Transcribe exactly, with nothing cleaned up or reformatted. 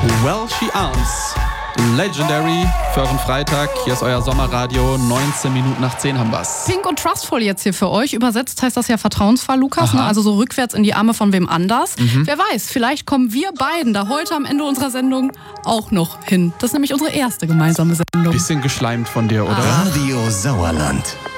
Well, She Arms. Legendary für euren Freitag. Hier ist euer Sommerradio. neunzehn Minuten nach zehn haben wir's. Pink und Trustful jetzt hier für euch. Übersetzt heißt das ja Vertrauensvoll, Lukas. Ne? Also so rückwärts in die Arme von wem anders. Mhm. Wer weiß, vielleicht kommen wir beiden da heute am Ende unserer Sendung auch noch hin. Das ist nämlich unsere erste gemeinsame Sendung. Bisschen geschleimt von dir, oder? Radio Sauerland.